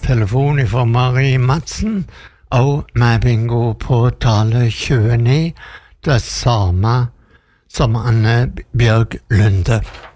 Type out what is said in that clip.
telefon fra Marie Madsen, og med bingo på tale 29, det samme som Anne Bjørg Lunde.